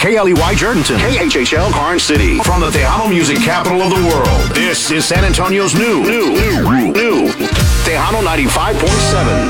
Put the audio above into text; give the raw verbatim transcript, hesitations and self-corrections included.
K L E Y Jerdenton, K H H L Karn City. From the Tejano music capital of the world, this is San Antonio's new, new, new, new Tejano ninety-five point seven.